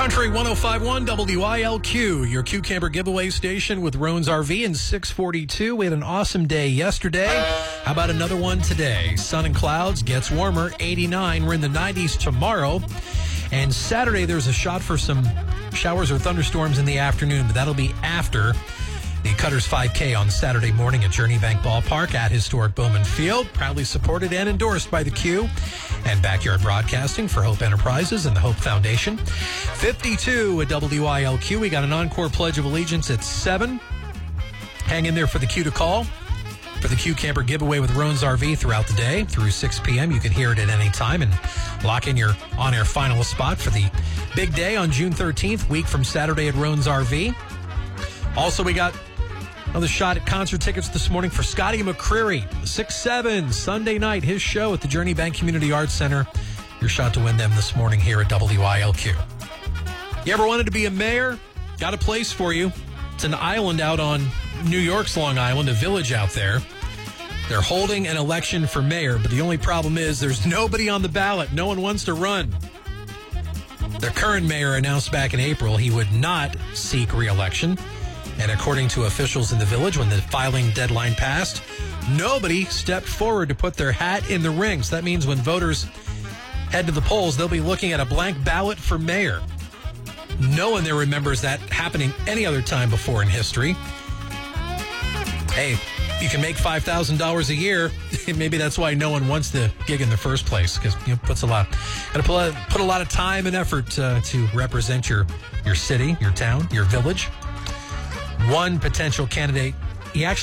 Country 105.1 WILQ, your Q Camper giveaway station with Roan's RV in 642. We had an awesome day yesterday. How about another one today? Sun and clouds, gets warmer, 89. We're in the 90s tomorrow. And Saturday, there's a shot for some showers or thunderstorms in the afternoon, but that'll be after the Cutters 5K on Saturday morning at Journey Bank Ballpark at historic Bowman Field. Proudly supported and endorsed by the Q and Backyard Broadcasting for Hope Enterprises and the Hope Foundation. 52 at WILQ. We got an encore Pledge of Allegiance at 7. Hang in there for the Q to call for the Q Camper giveaway with Roan's RV throughout the day through 6 p.m. You can hear it at any time and lock in your on-air final spot for the big day on June 13th, week from Saturday at Roan's RV. Also, we got another shot at concert tickets this morning for Scotty McCreery, 6/7, Sunday night, his show at the Journey Bank Community Arts Center. Your shot to win them this morning here at WILQ. You ever wanted to be a mayor? Got a place for you. It's an island out on New York's Long Island, a village out there. They're holding an election for mayor, but the only problem is there's nobody on the ballot. No one wants to run. The current mayor announced back in April he would not seek re-election. And according to officials in the village, when the filing deadline passed, nobody stepped forward to put their hat in the ring. So that means when voters head to the polls, they'll be looking at a blank ballot for mayor. No one there remembers that happening any other time before in history. Hey, you can make $5,000 a year. Maybe that's why no one wants the gig in the first place, because it puts got to put a lot of time and effort to represent your city, your town, your village. One potential candidate, he actually